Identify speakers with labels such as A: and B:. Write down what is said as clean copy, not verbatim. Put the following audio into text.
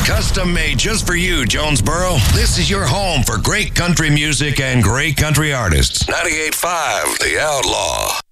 A: Custom made just for you, Jonesboro. This is your home for great country music and great country artists. 98.5 The Outlaw.